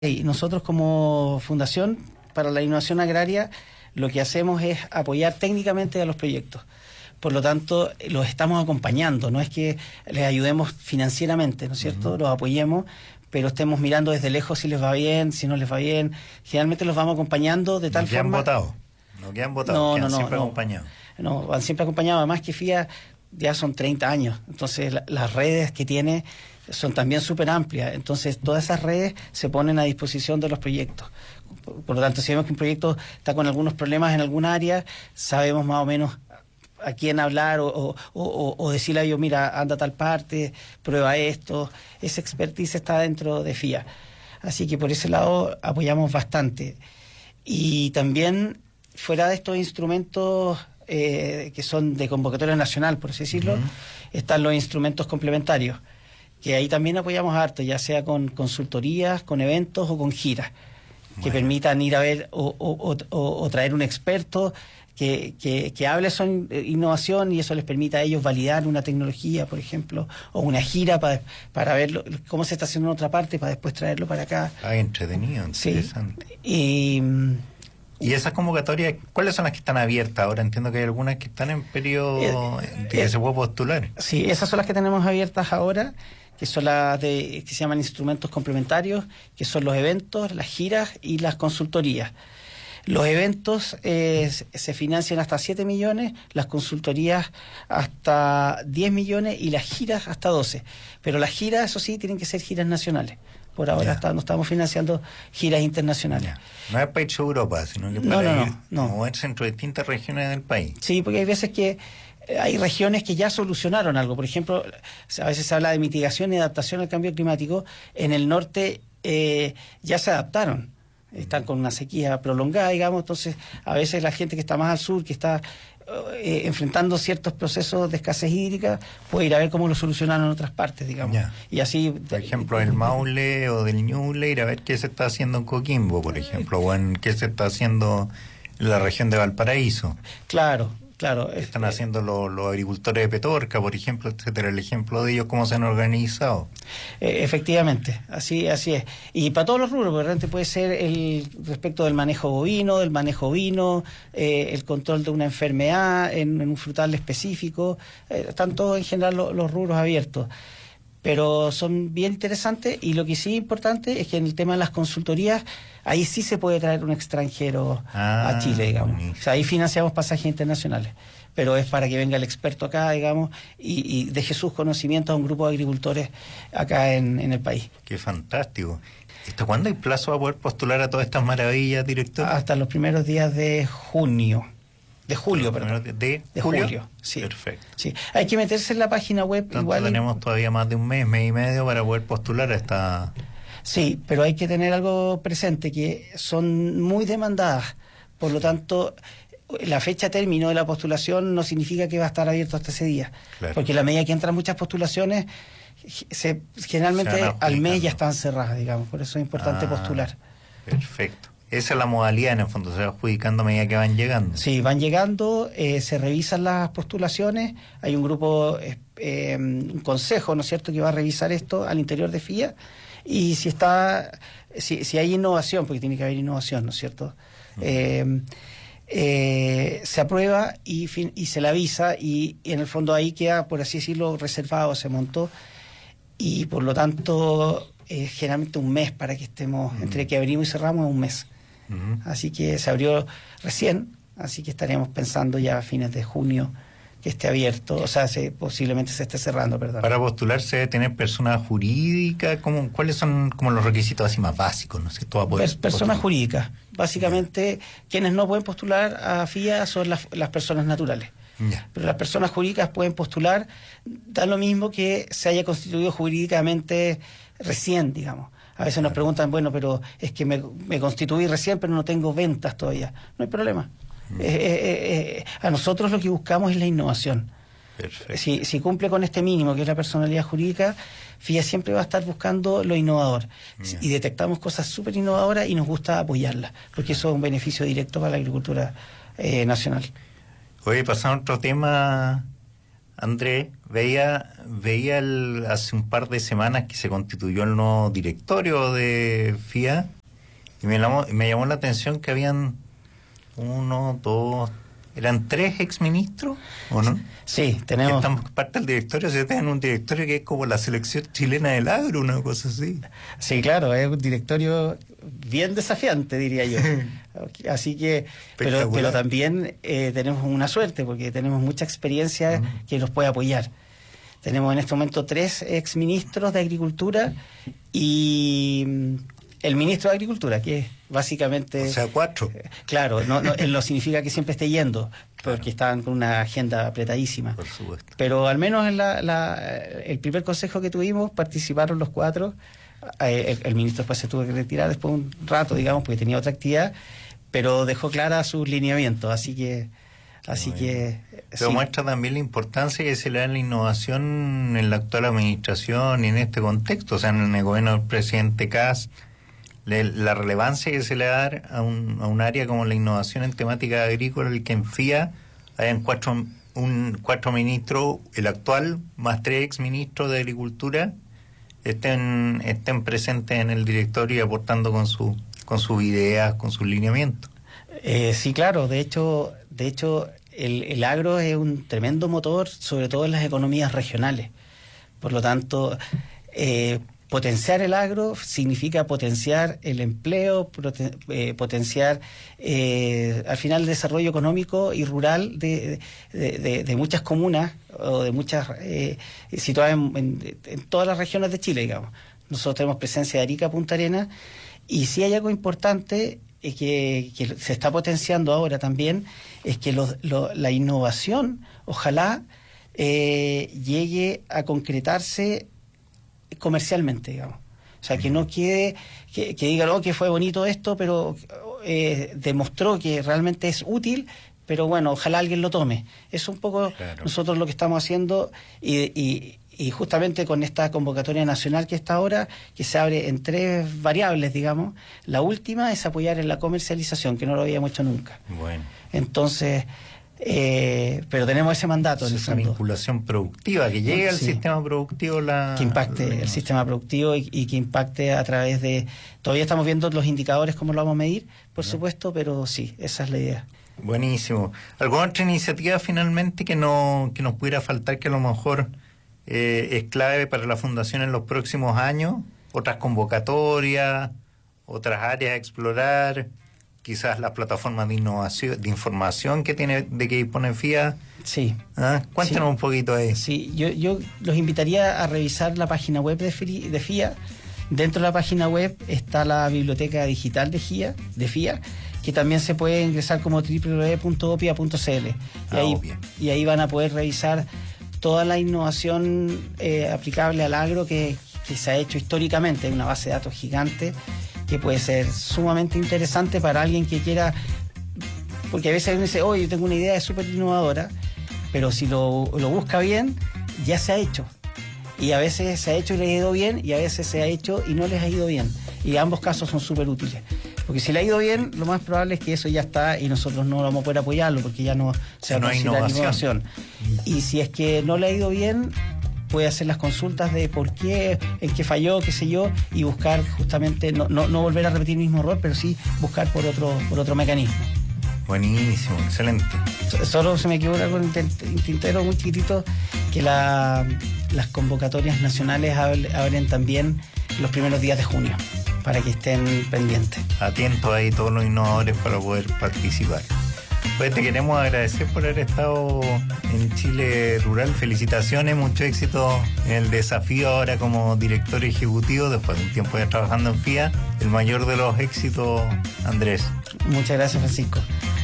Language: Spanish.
Y nosotros como Fundación para la Innovación Agraria lo que hacemos es apoyar técnicamente a los proyectos. Por lo tanto, los estamos acompañando, no es que les ayudemos financieramente, ¿no es cierto? Los apoyemos, pero estemos mirando desde lejos si les va bien, si no les va bien. Generalmente los vamos acompañando de tal forma... No quedan votados, quedan siempre acompañados. No, van siempre acompañados, además que FIA ya son 30 años, entonces las redes que tiene son también súper amplias, entonces todas esas redes se ponen a disposición de los proyectos. Por lo tanto, si vemos que un proyecto está con algunos problemas en alguna área, sabemos más o menos a quién hablar o decirle a ellos, mira, anda a tal parte, prueba esto. Esa expertise está dentro de FIA. Así que por ese lado apoyamos bastante. Y también, fuera de estos instrumentos que son de convocatoria nacional, por así decirlo, están los instrumentos complementarios, que ahí también apoyamos harto, ya sea con consultorías, con eventos o con giras, que permitan ir a ver o traer un experto que hable sobre innovación y eso les permita a ellos validar una tecnología, por ejemplo, o una gira para ver cómo se está haciendo en otra parte, para después traerlo para acá. Entretenido, interesante. Sí. ¿Y esas convocatorias, cuáles son las que están abiertas ahora? Entiendo que hay algunas que están en periodo que se puede postular. Sí, esas son las que tenemos abiertas ahora, que son las que se llaman instrumentos complementarios, que son los eventos, las giras y las consultorías. Los eventos se financian hasta 7 millones, las consultorías hasta 10 millones y las giras hasta 12. Pero las giras, eso sí, tienen que ser giras nacionales. Por ahora no estamos financiando giras internacionales. No es para irse a Europa, sino que para moverse entre distintas regiones del país. Sí, porque hay veces que hay regiones que ya solucionaron algo. Por ejemplo, a veces se habla de mitigación y adaptación al cambio climático. En el norte ya se adaptaron. Están con una sequía prolongada, digamos. Entonces, a veces la gente que está más al sur, que está enfrentando ciertos procesos de escasez hídrica, puede ir a ver cómo lo solucionaron en otras partes, digamos. Y así, por ejemplo, del Maule o del Ñuble, ir a ver qué se está haciendo en Coquimbo, por ejemplo, o en qué se está haciendo en la región de Valparaíso. Claro. ¿Qué están haciendo los agricultores de Petorca, por ejemplo, etcétera? El ejemplo de ellos, cómo se han organizado. Efectivamente, así es. Y para todos los rubros, porque realmente puede ser respecto del manejo bovino, el control de una enfermedad en un frutal específico, están todos en general los rubros abiertos. Pero son bien interesantes, y lo que sí es importante es que en el tema de las consultorías, ahí sí se puede traer un extranjero a Chile, digamos. Buenísimo. O sea, ahí financiamos pasajes internacionales, pero es para que venga el experto acá, digamos, y deje sus conocimientos a un grupo de agricultores acá en el país. ¡Qué fantástico! ¿Hasta cuándo hay plazo para poder postular a todas estas maravillas, director? Hasta los primeros días de junio. De julio, perdón. ¿De julio? Sí. Perfecto. Sí. Hay que meterse en la página web. Entonces igual tenemos todavía más de un mes y medio para poder postular a esta... Sí, pero hay que tener algo presente, que son muy demandadas. Por lo tanto, la fecha término de la postulación no significa que va a estar abierto hasta ese día. Claro. Porque a la medida que entran muchas postulaciones, generalmente al mes ya están cerradas, digamos. Por eso es importante postular. Perfecto. Esa es la modalidad, en el fondo, se va adjudicando a medida que van llegando. Sí, van llegando, se revisan las postulaciones, hay un grupo, un consejo, ¿no es cierto?, que va a revisar esto al interior de FIA, y si hay innovación, porque tiene que haber innovación, ¿no es cierto?, se aprueba y se le avisa, y en el fondo ahí queda, por así decirlo, reservado, se montó, y por lo tanto, generalmente un mes para que estemos, entre que abrimos y cerramos, es un mes. Así que se abrió recién, así que estaríamos pensando ya a fines de junio que esté abierto, o sea, posiblemente se esté cerrando, perdón. Para postularse debe tener persona jurídica, ¿cuáles son como los requisitos así más básicos? No sé, personas jurídicas. Básicamente, quienes no pueden postular a FIA son las personas naturales. Pero las personas jurídicas pueden postular, da lo mismo que se haya constituido jurídicamente recién, digamos. A veces nos preguntan, bueno, pero es que me constituí recién, pero no tengo ventas todavía. No hay problema. A nosotros lo que buscamos es la innovación. Perfecto. Si cumple con este mínimo, que es la personalidad jurídica, FIA siempre va a estar buscando lo innovador. Y detectamos cosas súper innovadoras y nos gusta apoyarlas, porque eso es un beneficio directo para la agricultura nacional. Oye, pasando a otro tema, Andrés, veía hace un par de semanas que se constituyó el nuevo directorio de FIA y me llamó la atención que habían eran 3 exministros, ¿o no? Sí, Que tenemos... están parte del directorio, se tienen un directorio que es como la selección chilena del agro, una cosa así. Sí, claro, es un directorio bien desafiante, diría yo. Así que, pero también tenemos una suerte, porque tenemos mucha experiencia que nos puede apoyar. Tenemos en este momento 3 exministros de Agricultura y el ministro de Agricultura, que es básicamente... O sea, 4. Claro, no significa que siempre esté yendo, porque estaban con una agenda apretadísima. Por supuesto. Pero al menos en el primer consejo que tuvimos participaron los 4. El ministro después se tuvo que retirar después de un rato, digamos, porque tenía otra actividad, pero dejó clara sus lineamientos, así que pero sí. muestra también la importancia que se le da a la innovación en la actual administración y en este contexto, o sea, en el gobierno del presidente Kast, la relevancia que se le da a un área como la innovación en temática agrícola, el que en FIA hayan 4 ministros, el actual más 3 exministros de Agricultura, estén presentes en el directorio y aportando con sus ideas, con sus lineamientos. Sí, claro, de hecho el agro es un tremendo motor, sobre todo en las economías regionales. Por lo tanto, potenciar el agro significa potenciar el empleo, potenciar al final el desarrollo económico y rural de muchas comunas o de muchas situadas en todas las regiones de Chile, digamos. Nosotros tenemos presencia de Arica a Punta Arenas y si hay algo importante que se está potenciando ahora también es que la innovación ojalá llegue a concretarse comercialmente, digamos. O sea, que no quede, que digan, que fue bonito esto, pero demostró que realmente es útil, pero bueno, ojalá alguien lo tome. Es un poco nosotros lo que estamos haciendo y justamente con esta convocatoria nacional que está ahora, que se abre en 3 variables, digamos. La última es apoyar en la comercialización, que no lo habíamos hecho nunca. Bueno. Entonces... pero tenemos ese mandato en el esa fondo. Vinculación productiva, que llegue al sistema productivo que impacte el sistema productivo y que impacte a través de... Todavía estamos viendo los indicadores, cómo lo vamos a medir, por supuesto, pero sí, esa es la idea. Buenísimo. ¿Alguna otra iniciativa finalmente que nos pudiera faltar, que a lo mejor es clave para la Fundación en los próximos años? ¿Otras convocatorias? ¿Otras áreas a explorar? Quizás las plataformas de innovación, de información que dispone FIA. Sí. Cuéntanos un poquito ahí. Sí, yo los invitaría a revisar la página web de FIA. Dentro de la página web está la biblioteca digital de FIA, que también se puede ingresar como www.opia.cl. Y ahí van a poder revisar toda la innovación aplicable al agro que se ha hecho históricamente. Hay una base de datos gigante que puede ser sumamente interesante para alguien que quiera, porque a veces uno dice, yo tengo una idea súper innovadora, pero si lo busca bien, ya se ha hecho. Y a veces se ha hecho y le ha ido bien, y a veces se ha hecho y no les ha ido bien. Y ambos casos son súper útiles. Porque si le ha ido bien, lo más probable es que eso ya está y nosotros no vamos a poder apoyarlo, porque ya no se va a considerar innovación. Y si es que no le ha ido bien, puede hacer las consultas de por qué, en qué falló, qué sé yo, y buscar justamente, no volver a repetir el mismo error, pero sí buscar por otro mecanismo. Buenísimo, excelente. Solo se me quedó algo en el tintero muy chiquitito, que las convocatorias nacionales abren también los primeros días de junio, para que estén pendientes. Atentos ahí todos los innovadores para poder participar. Pues te queremos agradecer por haber estado en Chile Rural. Felicitaciones, mucho éxito en el desafío ahora como director ejecutivo, después de un tiempo ya trabajando en FIA. El mayor de los éxitos, Andrés. Muchas gracias, Francisco.